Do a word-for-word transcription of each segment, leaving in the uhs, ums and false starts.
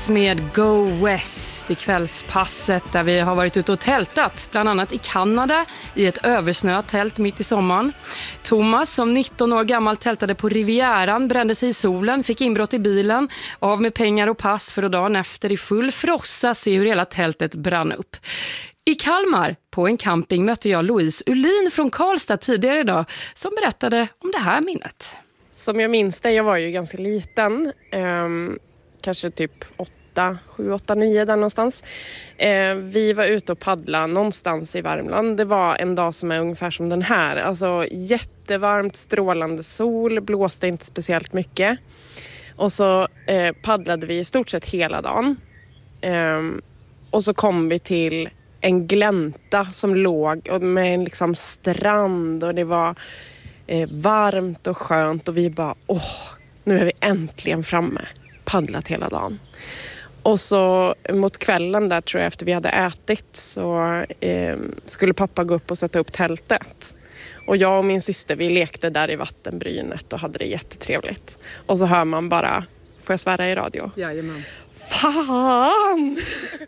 Beatles med Go West i kvällspasset där vi har varit ute och tältat, bland annat i Kanada i ett översnöat tält mitt i sommaren. Thomas, som nitton år gammal, tältade på Rivieran, brände sig i solen, fick inbrott i bilen, av med pengar och pass för att dagen efter i full frossa se hur hela tältet brann upp. I Kalmar, på en camping, mötte jag Louise Ulin från Karlstad tidigare idag som berättade om det här minnet. Som jag minns det, jag var ju ganska liten, eh, kanske typ åtta, sju, åtta, nio där någonstans. Eh, vi var ute och paddla någonstans i Värmland. Det var en dag som är ungefär som den här. Alltså jättevarmt, strålande sol, blåste inte speciellt mycket. Och så eh, paddlade vi i stort sett hela dagen. Eh, och så kom vi till en glänta som låg med en liksom strand och det var eh, varmt och skönt och vi bara, åh, nu är vi äntligen framme, paddlat hela dagen. Och så mot kvällen där, tror jag, efter vi hade ätit så eh, skulle pappa gå upp och sätta upp tältet. Och jag och min syster, vi lekte där i vattenbrynet och hade det jättetrevligt. Och så hör man bara, får jag svära i radio? Jajamän. Fan!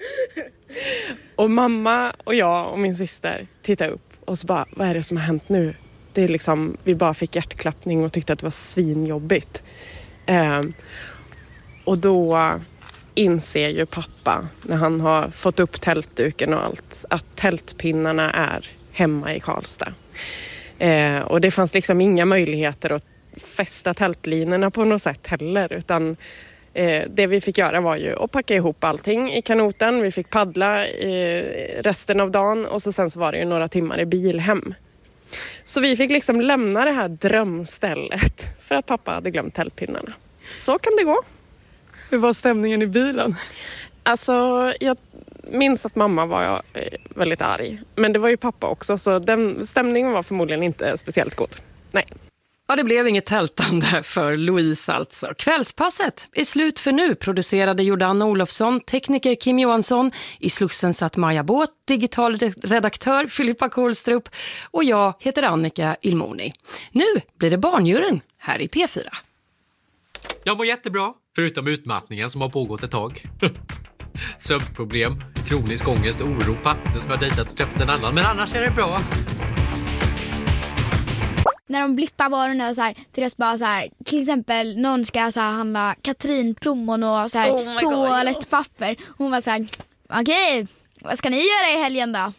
Och mamma och jag och min syster tittade upp och så bara, vad är det som har hänt nu? Det är liksom, vi bara fick hjärtklappning och tyckte att det var svinjobbigt. Eh, och då inser ju pappa, när han har fått upp tältduken och allt, att tältpinnarna är hemma i Karlstad. Eh, och det fanns liksom inga möjligheter att fästa tältlinorna på något sätt heller, utan eh, det vi fick göra var ju att packa ihop allting i kanoten. Vi fick paddla eh, resten av dagen och så sen så var det ju några timmar i bil hem. Så vi fick liksom lämna det här drömstället för att pappa hade glömt tältpinnarna. Så kan det gå. Hur var stämningen i bilen? Alltså, jag minns att mamma var väldigt arg. Men det var ju pappa också, så den stämningen var förmodligen inte speciellt god. Nej. Ja, det blev inget tältande för Louise alltså. Kvällspasset är slut för nu, producerade Jordan Olofsson, tekniker Kim Johansson, i Slussen satt Maja Båt, digital redaktör Filippa Kohlstrup och jag heter Annika Ilmoni. Nu blir det barnjuren här i P fyra. Jag mår jättebra, förutom utmattningen som har pågått ett tag. Sömnproblem, kronisk ångest och oro, partner som har dejtat och träffat en annan, men annars är det bra. När de blippar varorna så här, till, bara så här, till exempel någon ska så här, handla katrinplommon och så här, oh toalettpapper. Hon var så här, okej, okay, vad ska ni göra i helgen då?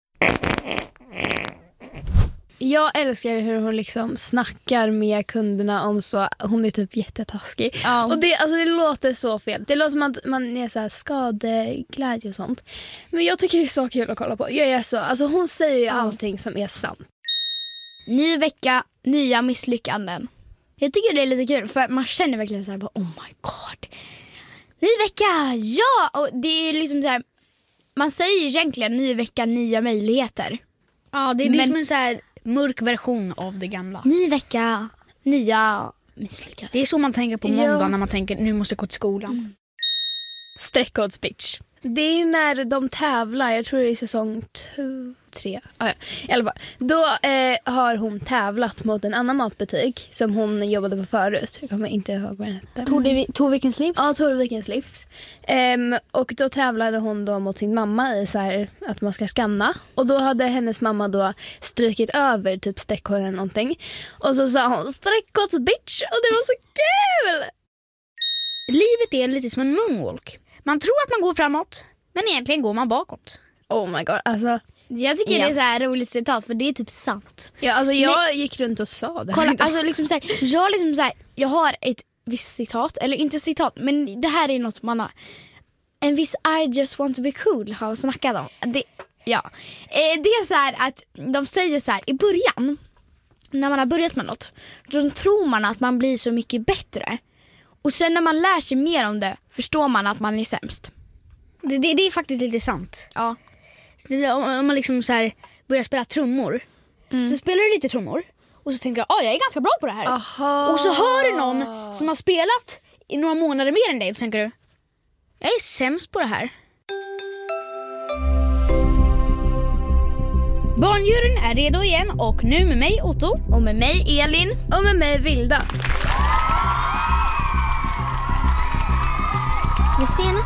Jag älskar hur hon liksom snackar med kunderna om så, hon är typ jättetaskig. Ja. Och det, alltså det låter så fel. Det låter som att man är så här skadeglädje och sånt. Men jag tycker det är så kul att kolla på. Jag är så, alltså hon säger ju allting som är sant. Ny vecka, nya misslyckanden. Jag tycker det är lite kul för man känner verkligen så här, oh my god. Ny vecka, ja! Och det är liksom så här, man säger ju egentligen ny vecka, nya möjligheter. Ja, det är liksom en så här mörk version av det gamla. Ny vecka, nya misslyckanden. Det är så man tänker på måndag ja. När man tänker nu måste jag gå till skolan. Mm. Streckkodsbitch. Det är när de tävlar, jag tror det är säsong två, tre. Ah, ja. I alla fall. Då eh, har hon tävlat mot en annan matbutik som hon jobbade på förut. Jag kommer inte ihåg vad den hette. Torvikens livs? Ja, Torvikens livs. Um, och då tävlade hon då mot sin mamma i så här, att man ska skanna. Och då hade hennes mamma då strykit över typ streckkoden eller någonting. Och så sa hon streckkodsbitch och det var så kul! Livet är lite som en moonwalk. Man tror att man går framåt, men egentligen går man bakåt. Oh my god, alltså. Jag tycker ja. det är så här roligt citat, för det är typ sant. Ja, alltså jag men, gick runt och sa det. Kolla, alltså liksom så här, jag, liksom så här, jag har ett visst citat, eller inte citat, men det här är något man har. En viss I just want to be cool har snackat om. Det, ja. det är så här att de säger så här, i början, när man har börjat med något, då tror man att man blir så mycket bättre. Och sen när man lär sig mer om det förstår man att man är sämst. Det, det, det är faktiskt lite sant. Ja. Om, om man liksom så här börjar spela trummor, mm. så spelar du lite trummor och så tänker du, ah, jag är ganska bra på det här. Aha. Och så hör du någon som har spelat i några månader mer än dig och så tänker du, jag är sämst på det här. Barnjuryn är redo igen och nu med mig Otto. Och med mig Elin. Och med mig Vilda. Det senaste